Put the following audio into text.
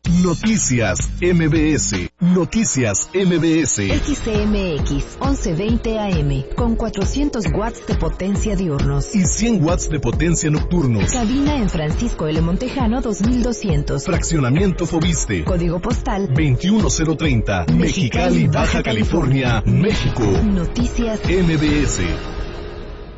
Noticias MBS. Noticias MBS. XCMX 1120 AM con 400 watts de potencia diurnos y 100 watts de potencia nocturnos. Cabina en Francisco L. Montejano 2200. Fraccionamiento Fobiste. Código postal 21030. Mexicali, Baja California, México. Noticias MBS.